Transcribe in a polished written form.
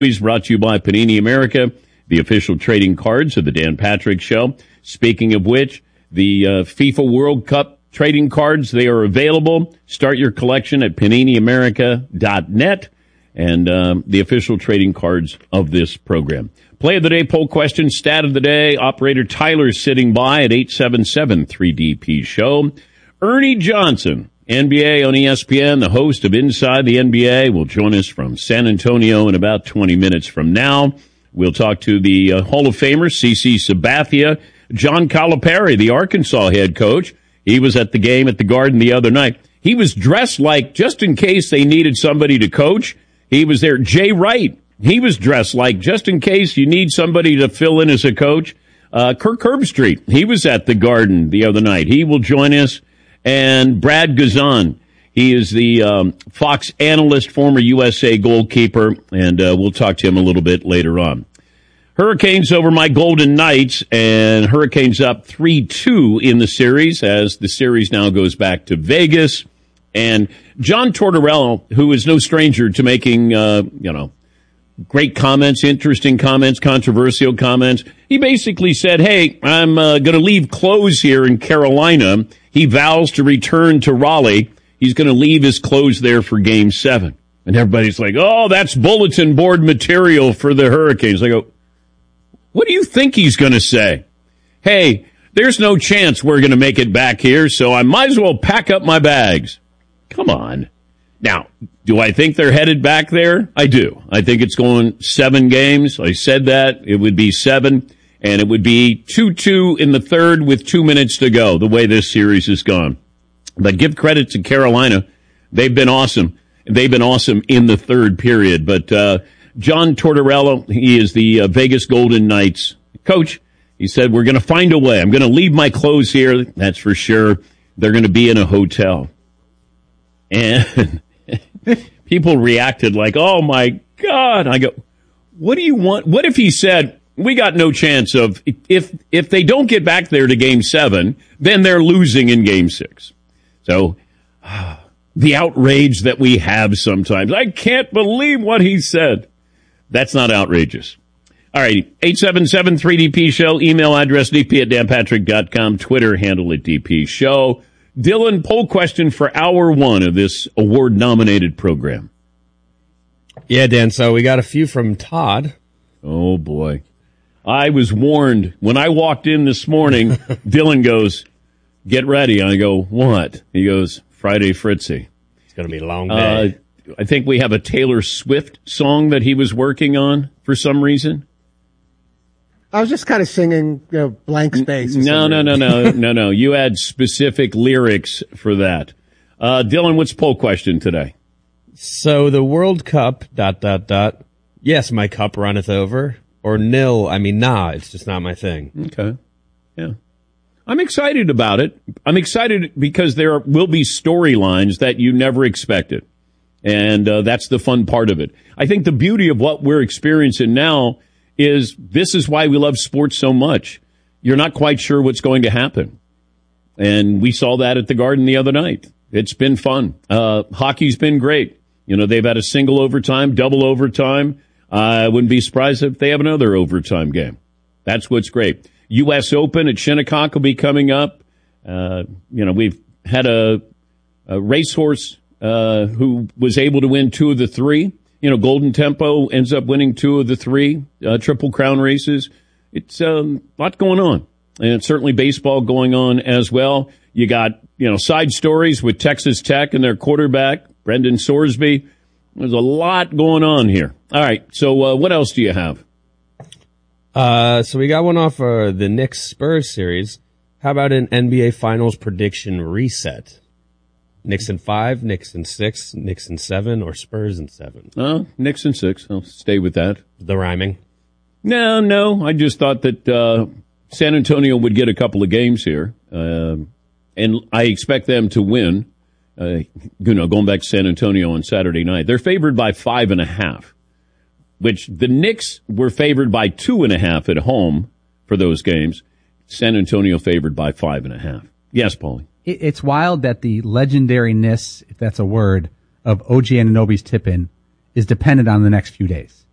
Brought to you by Panini America, the official trading cards of the Dan Patrick Show. Speaking of which, the FIFA World Cup trading cards, they are available. Start your collection at PaniniAmerica.net and the official trading cards of this program. Play of the day, poll question, stat of the day. Operator Tyler sitting by at 877-3DP-SHOW. Ernie Johnson, NBA on ESPN, the host of Inside the NBA, will join us from San Antonio in about 20 minutes from now. We'll talk to the Hall of Famer, CC Sabathia. John Calipari, the Arkansas head coach. He was at the game at the Garden the other night. He was dressed like, just in case they needed somebody to coach, he was there. Jay Wright, he was dressed like, just in case you need somebody to fill in as a coach. Kirk Herbstreit, he was at the Garden the other night. He will join us. And Brad Guzan, he is the Fox analyst, former USA goalkeeper, and we'll talk to him a little bit later on. Hurricanes over my Golden Knights, and Hurricanes up 3-2 in the series as the series now goes back to Vegas. And John Tortorella, who is no stranger to making, great comments, interesting comments, controversial comments, he basically said, hey, I'm going to leave clothes here in Carolina. He vows to return to Raleigh. He's going to leave his clothes there for Game 7. And everybody's like, oh, that's bulletin board material for the Hurricanes. I go, what do you think he's going to say? Hey, there's no chance we're going to make it back here, so I might as well pack up my bags. Come on. Now, do I think they're headed back there? I do. I think it's going 7 games. I said that. It would be 7. And it would be 2-2 in the third with 2 minutes to go, the way this series has gone. But give credit to Carolina. They've been awesome. They've been awesome in the third period. But John Tortorella, he is the Vegas Golden Knights coach. He said, we're going to find a way. I'm going to leave my clothes here. That's for sure. They're going to be in a hotel. And people reacted like, oh, my God. I go, what do you want? What if he said, we got no chance of, if they don't get back there to Game 7, then they're losing in Game 6. So the outrage that we have sometimes. I can't believe what he said. That's not outrageous. All right, 877-3DP-SHOW, email address dp@danpatrick.com, Twitter handle at DP-SHOW. Dylan, poll question for hour 1 of this award-nominated program. Yeah, Dan, so we got a few from Todd. Oh, boy. I was warned. When I walked in this morning, Dylan goes, get ready. I go, what? He goes, Friday Fritzy. It's going to be a long day. I think we have a Taylor Swift song that he was working on for some reason. I was just kind of singing, blank space. No. You had specific lyrics for that. Dylan, what's poll question today? So the World Cup, ... Yes, my cup runneth over. Or nil, it's just not my thing. Okay. Yeah. I'm excited about it. I'm excited because there will be storylines that you never expected. And that's the fun part of it. I think the beauty of what we're experiencing now is this is why we love sports so much. You're not quite sure what's going to happen. And we saw that at the Garden the other night. It's been fun. Hockey's been great. They've had a single overtime, double overtime. I wouldn't be surprised if they have another overtime game. That's what's great. U.S. Open at Shinnecock will be coming up. We've had a racehorse who was able to win 2 of the 3. Golden Tempo ends up winning 2 of the 3 Triple Crown races. It's a lot going on. And certainly baseball going on as well. You got, side stories with Texas Tech and their quarterback, Brendan Sorsby. There's a lot going on here. All right, so what else do you have? So we got one off the Knicks-Spurs series. How about an NBA Finals prediction reset? Knicks in 5, Knicks in 6, Knicks in 7, or Spurs in 7? Knicks in 6. I'll stay with that. The rhyming? No. I just thought that San Antonio would get a couple of games here, and I expect them to win. Going back to San Antonio on Saturday night, they're favored by 5.5, which the Knicks were favored by 2.5 at home for those games. San Antonio favored by 5.5. Yes, Paulie. It's wild that the legendariness, if that's a word, of OG Anunoby's tip-in is dependent on the next few days.